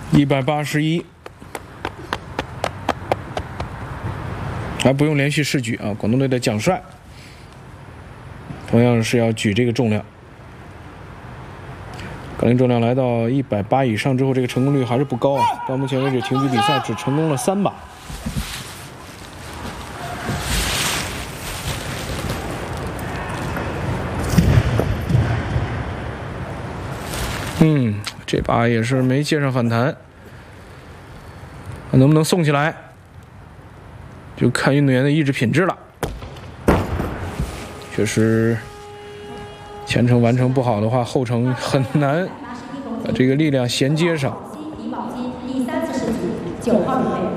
181，还不用连续试举啊！广东队的蒋帅同样是要举这个重量。杠铃重量来到180以上之后，这个成功率还是不高啊！到目前为止，停举比赛只成功了3把。这把也是没接上反弹，能不能送起来，就看运动员的意志品质了。确实，前程完成不好的话，后程很难把这个力量衔接上。 第3次试举9号准备。